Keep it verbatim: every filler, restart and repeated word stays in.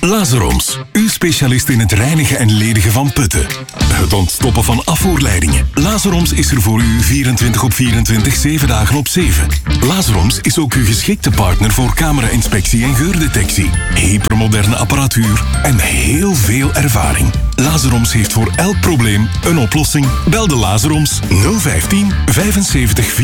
Lazaroms, uw specialist in het reinigen en ledigen van putten. Het ontstoppen van afvoerleidingen. Lazaroms is er voor u vierentwintig op vierentwintig, zeven dagen op zeven. Lazaroms is ook uw geschikte partner voor camera-inspectie en geurdetectie. Hypermoderne apparatuur en heel veel ervaring. Lazaroms heeft voor elk probleem een oplossing. Bel de Lazaroms nul vijftien vijfenzeventig